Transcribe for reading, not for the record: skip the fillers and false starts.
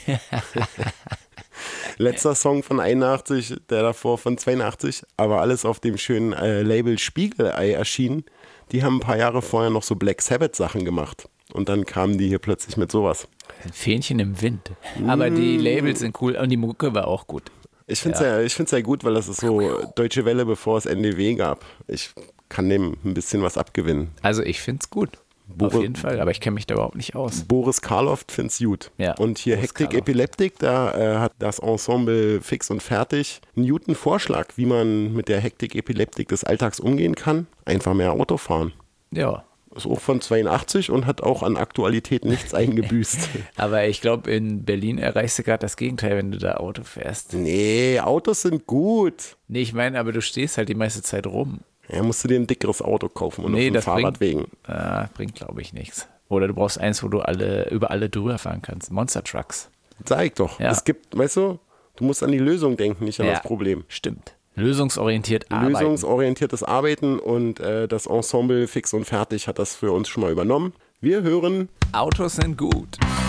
Letzter Song von 81, der davor von 82, aber alles auf dem schönen Label Spiegelei erschienen. Die haben ein paar Jahre vorher noch so Black Sabbath Sachen gemacht. Und dann kamen die hier plötzlich mit sowas. Ein Fähnchen im Wind. Aber die Labels sind cool und die Mucke war auch gut. Ich finde es ja gut, weil das ist so Deutsche Welle, bevor es NDW gab. Ich kann dem ein bisschen was abgewinnen. Also ich finde es gut. Auf jeden Fall, aber ich kenne mich da überhaupt nicht aus. Boris Karloff findet es gut. Ja, und hier Boris Hektik Karloff. Epileptik, da hat das Ensemble Fix und Fertig einen guten Vorschlag, wie man mit der Hektik Epileptik des Alltags umgehen kann. Einfach mehr Auto fahren. Ja. Ist auch von 82 und hat auch an Aktualität nichts eingebüßt. Aber ich glaube, in Berlin erreichst du gerade das Gegenteil, wenn du da Auto fährst. Nee, Autos sind gut. Nee, ich meine, aber du stehst halt die meiste Zeit rum. Ja, musst du dir ein dickeres Auto kaufen und auf dem Fahrrad wegen. Bringt, glaube ich, nichts. Oder du brauchst eins, wo du über alle drüber fahren kannst. Monster Trucks. Sag ich doch. Ja. Es gibt, weißt du, du musst an die Lösung denken, nicht an das Problem. Stimmt. Lösungsorientiert arbeiten. Lösungsorientiertes Arbeiten und das Ensemble Fix und Fertig hat das für uns schon mal übernommen. Wir hören Autos sind gut.